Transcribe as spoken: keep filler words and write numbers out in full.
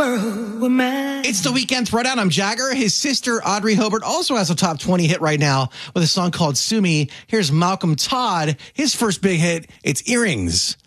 It's the Weekend Throwdown. I'm Jagger. His sister, Audrey Hobart, also has a top twenty hit right now with a song called Sue Me. Here's Malcolm Todd. His first big hit, it's Earrings.